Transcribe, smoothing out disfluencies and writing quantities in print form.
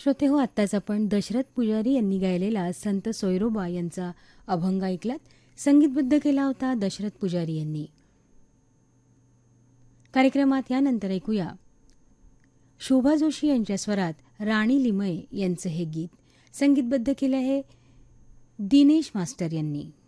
श्रोते हो, आत्ताच आपण दशरथ पुजारी यांनी गायलेला संत सोयरोबा यांचा अभंग ऐकलात. संगीतबद्ध केला होता दशरथ पुजारी यांनी. कार्यक्रमात यानंतर ऐकूया शोभा जोशी यांच्या स्वरात राणी लिमये यांचं हे गीत. संगीतबद्ध केलं आहे दिनेश मास्टर यांनी.